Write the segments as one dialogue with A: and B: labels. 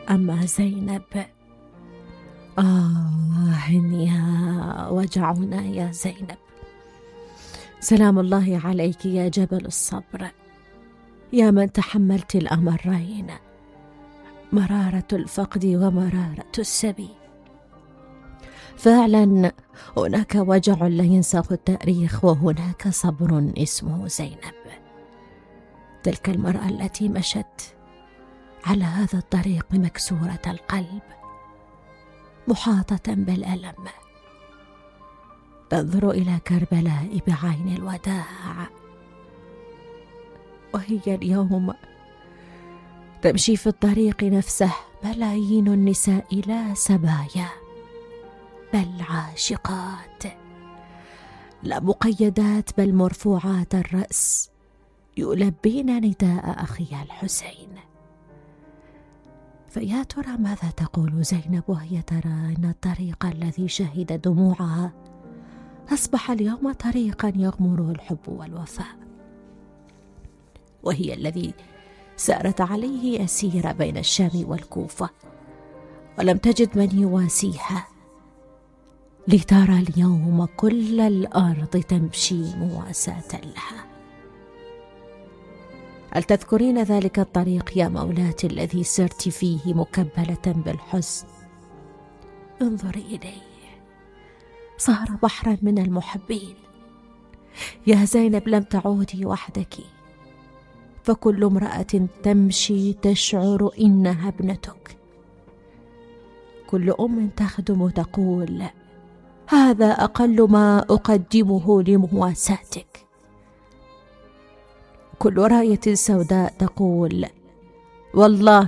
A: أما زينب، يا وجعنا يا زينب. سلام الله عليك يا جبل الصبر، يا من تحملت الأمرين، مرارة الفقد ومرارة السبي. فعلا هناك وجع لا ينساه التاريخ، وهناك صبر اسمه زينب، تلك المرأة التي مشت على هذا الطريق مكسورة القلب، محاطة بالألم، تنظر إلى كربلاء بعين الوداع، وهي اليوم تمشي في الطريق نفسه ملايين النساء لا سبايا بل عاشقات، لا مقيدات بل مرفوعات الرأس، يلبين نداء أخي الحسين. فيا ترى ماذا تقول زينب وهي ترى أن الطريق الذي شهد دموعها أصبح اليوم طريقا يغمره الحب والوفاء، وهي الذي سارت عليه أسيرة بين الشام والكوفة ولم تجد من يواسيها، لترى اليوم كل الأرض تمشي مواساة لها. هل تذكرين ذلك الطريق يا مولاتي الذي سرت فيه مكبلة بالحزن؟ انظري إليه، صار بحرا من المحبين. يا زينب لم تعودي وحدك، فكل امرأة تمشي تشعر إنها ابنتك، كل أم تخدم تقول هذا أقل ما أقدمه لمواساتك، كل راية سوداء تقول والله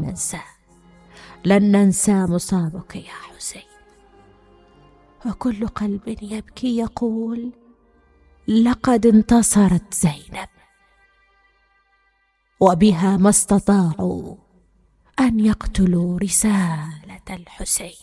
A: لن ننسى مصابك يا حسين، وكل قلب يبكي يقول لقد انتصرت زينب، وبها ما استطاعوا أن يقتلوا رسالة الحسين.